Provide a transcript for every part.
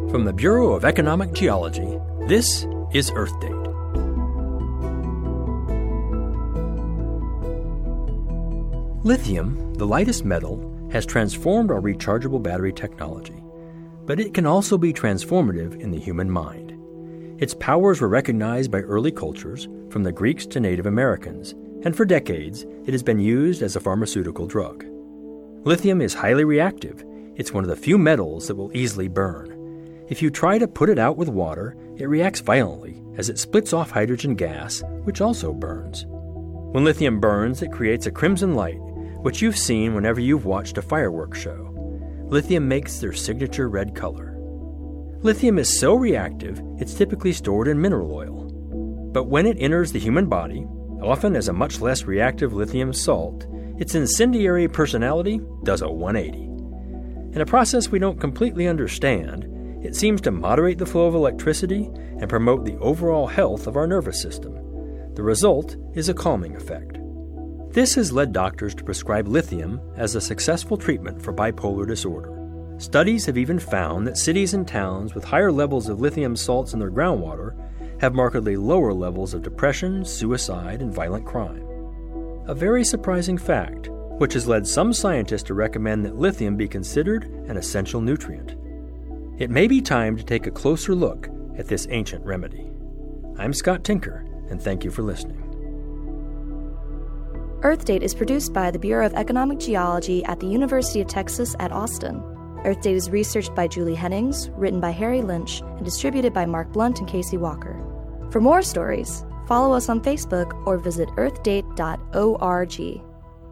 From the Bureau of Economic Geology, this is Earth Date. Lithium, the lightest metal, has transformed our rechargeable battery technology, but it can also be transformative in the human mind. Its powers were recognized by early cultures, from the Greeks to Native Americans, and for decades it has been used as a pharmaceutical drug. Lithium is highly reactive. It's one of the few metals that will easily burn. If you try to put it out with water, it reacts violently as it splits off hydrogen gas, which also burns. When lithium burns, it creates a crimson light, which you've seen whenever you've watched a fireworks show. Lithium makes their signature red color. Lithium is so reactive, it's typically stored in mineral oil. But when it enters the human body, often as a much less reactive lithium salt, its incendiary personality does a 180. In a process we don't completely understand, it seems to moderate the flow of electricity and promote the overall health of our nervous system. The result is a calming effect. This has led doctors to prescribe lithium as a successful treatment for bipolar disorder. Studies have even found that cities and towns with higher levels of lithium salts in their groundwater have markedly lower levels of depression, suicide, and violent crime. A very surprising fact, which has led some scientists to recommend that lithium be considered an essential nutrient. It may be time to take a closer look at this ancient remedy. I'm Scott Tinker, and thank you for listening. Earth Date is produced by the Bureau of Economic Geology at the University of Texas at Austin. Earth Date is researched by Julie Hennings, written by Harry Lynch, and distributed by Mark Blunt and Casey Walker. For more stories, follow us on Facebook or visit earthdate.org.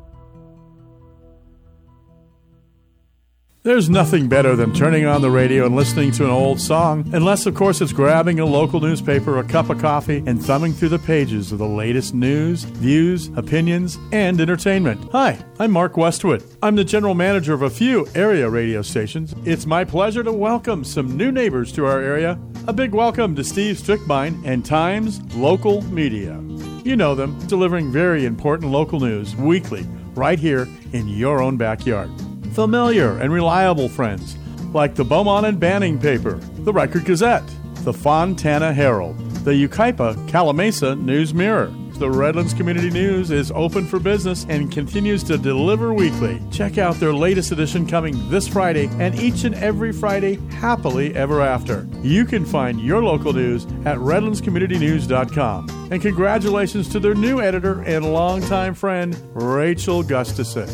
There's nothing better than turning on the radio and listening to an old song, unless, of course, it's grabbing a local newspaper, a cup of coffee, and thumbing through the pages of the latest news, views, opinions, and entertainment. Hi, I'm Mark Westwood. I'm the general manager of a few area radio stations. It's my pleasure to welcome some new neighbors to our area. A big welcome to Steve Strickbine and Times Local Media. You know them, delivering very important local news weekly, right here in your own backyard. Familiar and reliable friends like the Beaumont and Banning paper, the Ryker Gazette, the Fontana Herald, the Yucaipa Calamasa News Mirror. The Redlands Community News is open for business and continues to deliver weekly. Check out their latest edition coming this Friday and each and every Friday happily ever after. You can find your local news at redlandscommunitynews.com. And congratulations to their new editor and longtime friend, Rachel Gustafson.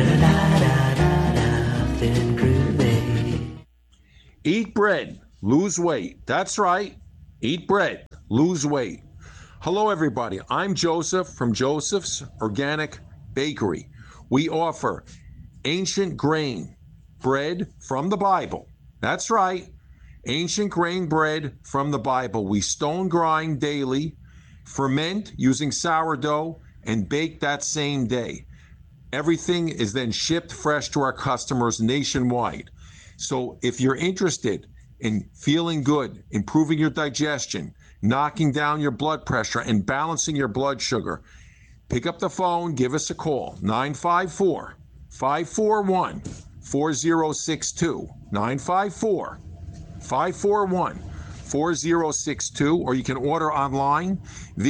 Eat bread, lose weight. That's right. Eat bread, lose weight. Hello, everybody. I'm Joseph from Joseph's Organic Bakery. We offer ancient grain bread from the Bible. That's right. Ancient grain bread from the Bible. We stone grind daily, ferment using sourdough, and bake that same day. Everything is then shipped fresh to our customers nationwide. So if you're interested in feeling good, improving your digestion, knocking down your blood pressure, and balancing your blood sugar, pick up the phone, give us a call, 954-541-4062, 954-541-4062, or you can order online,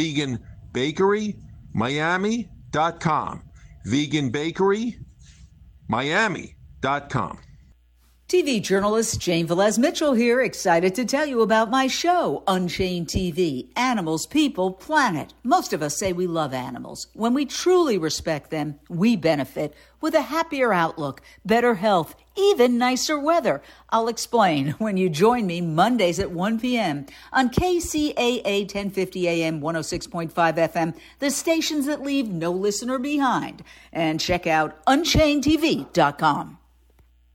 veganbakerymiami.com, veganbakerymiami.com. TV journalist Jane Velez Mitchell here, excited to tell you about my show, Unchained TV, Animals, People, Planet. Most of us say we love animals. When we truly respect them, we benefit with a happier outlook, better health, even nicer weather. I'll explain when you join me Mondays at 1 p.m. on KCAA 1050 AM 106.5 FM, the stations that leave no listener behind. And check out UnchainedTV.com.